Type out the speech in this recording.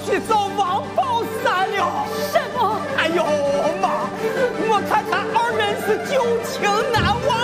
去找王宝山了。 什么？ 哎呦妈！我看他二人是旧情难忘。